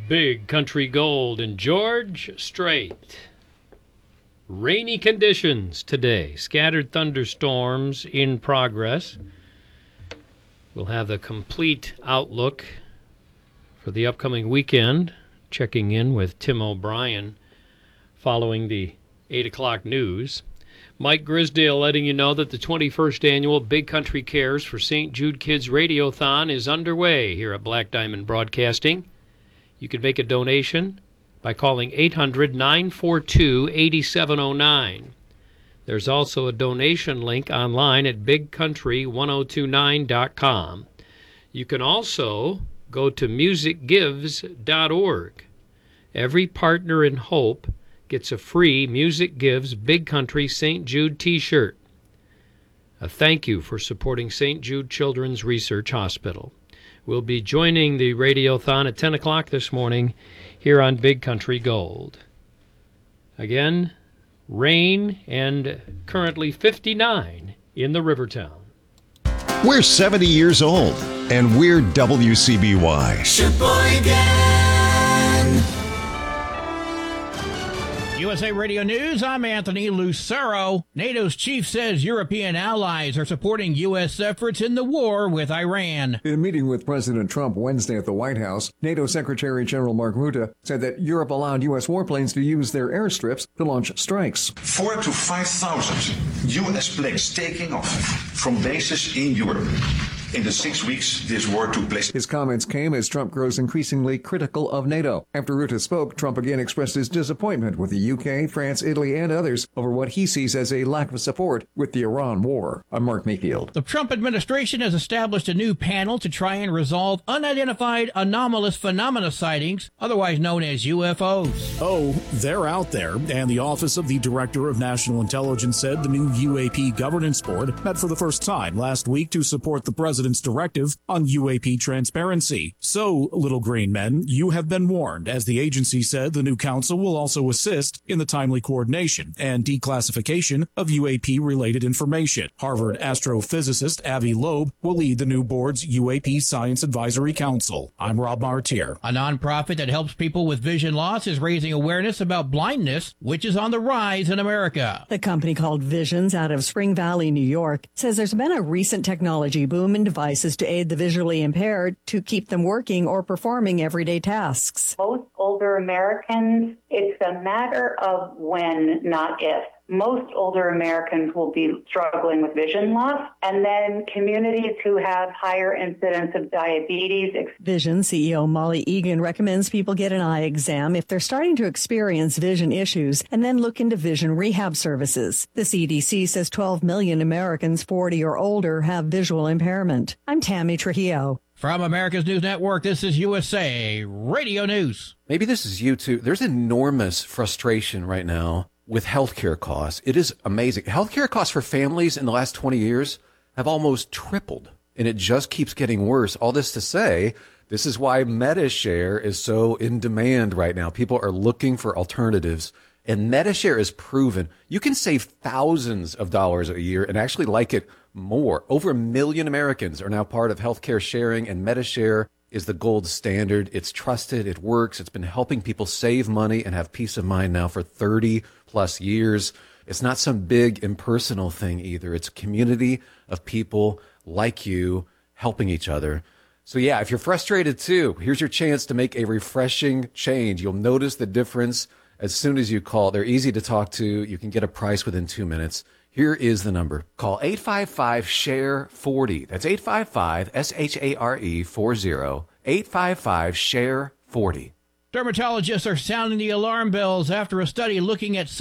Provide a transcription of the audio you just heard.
Big Country Gold and George Strait. Rainy conditions today. Scattered thunderstorms in progress. We'll have the complete outlook for the upcoming weekend. Checking in with Tim O'Brien following the 8 o'clock news. Mike Grisdale letting you know that the 21st annual Big Country Cares for St. Jude Kids Radiothon is underway here at Black Diamond Broadcasting. You can make a donation by calling 800-942-8709. There's also a donation link online at bigcountry1029.com. You can also go to musicgives.org. Every partner in hope gets a free Music Gives Big Country St. Jude t-shirt. A thank you for supporting St. Jude Children's Research Hospital. We'll be joining the Radiothon at 10 o'clock this morning here on Big Country Gold. Again, rain and currently 59 in the Rivertown. We're 70 years old, and we're WCBY. Sheboygan. USA Radio News, I'm Anthony Lucero. NATO's chief says European allies are supporting U.S. efforts in the war with Iran. In a meeting with President Trump Wednesday at the White House, NATO Secretary General Mark Rutte said that Europe allowed U.S. warplanes to use their airstrips to launch strikes. 4,000 to 5,000 U.S. planes taking off from bases in Europe. In the 6 weeks this war took place. His comments came as Trump grows increasingly critical of NATO. After Rutte spoke, Trump again expressed his disappointment with the UK, France, Italy, and others over what he sees as a lack of support with the Iran war. I'm Mark Mayfield. The Trump administration has established a new panel to try and resolve unidentified anomalous phenomena sightings, otherwise known as UFOs. Oh, they're out there, and the Office of the Director of National Intelligence said the new UAP Governance Board met for the first time last week to support the president's directive on UAP transparency. So, little green men, you have been warned, as the agency said the new council will also assist in the timely coordination and declassification of UAP-related information. Harvard astrophysicist Avi Loeb will lead the new board's UAP Science Advisory Council. I'm Rob Martier. A nonprofit that helps people with vision loss is raising awareness about blindness, which is on the rise in America. The company called Visions out of Spring Valley, New York, says there's been a recent technology boom in devices to aid the visually impaired to keep them working or performing everyday tasks. Most older Americans, it's a matter of when, not if. Most older Americans will be struggling with vision loss, and then communities who have higher incidence of diabetes. Vision CEO Molly Egan recommends people get an eye exam if they're starting to experience vision issues, and then look into vision rehab services. The CDC says 12 million Americans 40 or older have visual impairment. I'm Tammy Trujillo. From America's News Network, this is USA Radio News. Maybe this is you too. There's enormous frustration right now with healthcare costs. It is amazing. Healthcare costs for families in the last 20 years have almost tripled, and it just keeps getting worse. All this to say, this is why MediShare is so in demand right now. People are looking for alternatives, and MediShare is proven. You can save thousands of dollars a year and actually like it more. Over 1 million Americans are now part of healthcare sharing, and MediShare is the gold standard. It's trusted. It works. It's been helping people save money and have peace of mind now for 30 plus years. It's not some big impersonal thing either. It's a community of people like you helping each other. So yeah, if you're frustrated too, here's your chance to make a refreshing change. You'll notice the difference as soon as you call. They're easy to talk to. You can get a price within 2 minutes. Here is the number. Call 855-SHARE-40. That's 855-SHARE-40. 855-SHARE-40. Dermatologists are sounding the alarm bells after a study looking at